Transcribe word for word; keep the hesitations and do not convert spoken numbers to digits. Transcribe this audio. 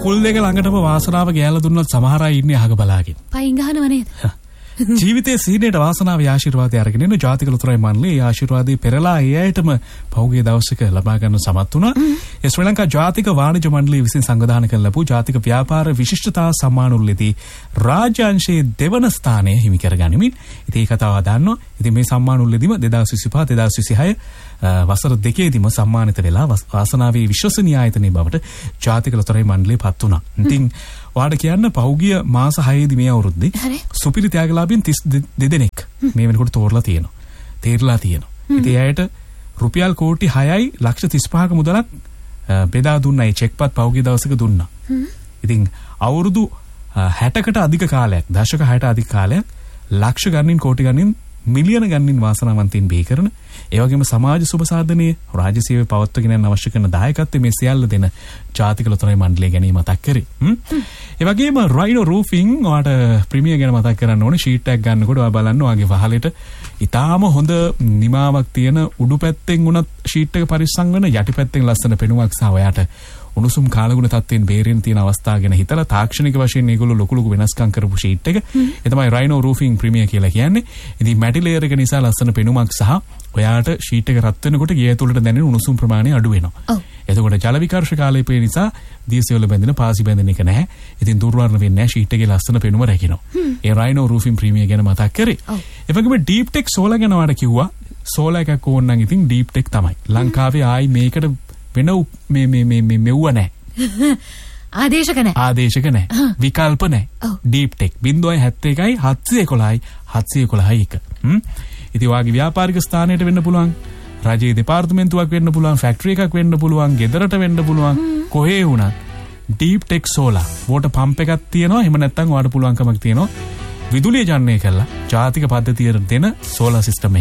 කකුල් දෙක ළඟටම වාසනාව ගෑලා දුන්නත් සමහර අය ඉන්නේ අහක බලාගෙන. පයින් ගහනව නේද? ජීවිතයේ සීනේට වාසනාවේ ආශිර්වාදය අරගෙන ඉන්න ජාතික ලොතරැයි මණ්ඩලයේ ආශිර්වාදේ පෙරලා ඒ ඇයටම පහුගිය දවසක ලබා ගන්න සමත් වුණා. ඒ ශ්‍රී ලංකා ජාතික වාණිජ්‍ය මණ්ඩලය විසින් සංවිධානය කළ ලැබූ ජාතික ව්‍යාපාර විශිෂ්ටතා සම්මානවලදී රාජ්‍ය අංශයේ දෙවන ස්ථානය හිමි කරගනිමින් ඉතින් ඒ කතාව දාන්නවා. ඉතින් මේ සම්මානවලදීම දෙදාස් විසිපහ දෙදාස් විසිහය වසර දෙකේදීම සම්මානිත වෙලා වාසනාවේ විශ්වසනීය ආයතනයේ බවට ජාතික ලොතරැයි මණ්ඩලය පත් වුණා. ඉතින් ඔයාට කියන්න පහුගිය මාස හයේදී මේ අවුරුද්දේ සුපිරි ත්‍යාගලාභීන් තිස් දෙදෙනෙක් මේ වෙනකොට තෝරලා තියෙනවා. තේරලා තියෙනවා. ඉතින් එයාට රුපියල් කෝටි හයයි ලක්ෂ තිස්පහක මුදලක් බෙදා දුන්නා. ඒ චෙක්පත් පහුගිය දවසක දුන්නා. ඉතින් අවුරුදු හැටකට අධික කාලයක්, දශක හයට අධික කාලයක් ලක්ෂ ගණනින් කෝටි ගණනින් මිලියන ගණනින් වාසනාවන්තයින් බිහි කරන ඒ වගේම සමාජ සුබ සාධනයේ රාජ්‍ය සේවය පවත්වාගෙන යන අවශ්‍ය කරන දායකත්වය මේ සියල්ල දෙන ජාතික ලොතරැයි මණ්ඩලය ගැන මතක් කරේ. ඒ වගේම රයිනෝ රූෆින් ඔයාට ප්‍රීමියර් ගැන මතක් කරන්න ඕනේ. ෂීට් එකක් ගන්නකොට ඔයා බලන්න ඔයාගේ වහලෙට ඉතාලම හොඳ නිමාවක් තියෙන උඩු පැත්තෙන් උනත් ෂීට් එක පරිස්සම් වෙන, යටි පැත්තෙන් ලස්සන පෙනුමක් සහ ඔයාට උණුසුම් කාලගුණ තත්ත්වයෙන් බේරෙන්න තියෙන අවස්ථා ගැන හිතලා තාක්ෂණික වශයෙන් මේගොල්ලෝ ලොකු ලොකු වෙනස්කම් කරපු ෂීට් එක. ඒ තමයි රයිනෝ රූෆින් ප්‍රීමියර් කියලා කියන්නේ. ඉතින් මැටි ලේයර් එක නිසා ලස්සන පෙනුමක් සහ ඔයාට ෂීට් එක රත් වෙනකොට ගේ ඇතුළට දැනෙන උණුසුම් ප්‍රමාණය අඩු වෙනවා. එතකොට ජල විකර්ෂ කාලයේ නිසා දියසෙවල බැඳෙන පාසි බැඳෙන එක නැහැ. ඉතින් දුර්වර්ණ වෙන්නේ නැහැ. ෂීට් එකේ ලස්සන පෙනුම රැකිනවා. ඒ රයිනෝ රූෆින් ප්‍රීමියර් ගැන මතක් කරේ. ඒ වගේම ඩීප් ටෙක් සෝලා ගැන ඔයාට කිව්වා. සෝලා එකක් ඕන නම් ඉතින් ඩීප් ටෙක් තමයි. ලංකාවේ ආයි මේකට වෙන මේ මේ මේ මේ මෙව්ව නැහැ. ආදේශක නැහැ. ආදේශක නැහැ. විකල්ප නැහැ. ඩීප් ටෙක් ज़ीरो सात एक හත්සිය එකොළහයි හත්සිය එකොළහයි එක. හ්ම්. ඉතින් වාගේ ව්‍යාපාරික ස්ථානයට වෙන්න පුළුවන්. රජයේ දෙපාර්තමේන්තුවක් වෙන්න පුළුවන්. ෆැක්ටරි එකක් වෙන්න පුළුවන්. ගෙදරට වෙන්න පුළුවන්. කොහේ වුණත් deep tech solar water pump එකක් තියෙනවා. එහෙම නැත්නම් ඔයාලට පුළුවන්කමක් තියෙනවා විදුලිය ජනනය කරලා ජාතික පද්ධතියට දෙන සෝලාර් සිස්ටම්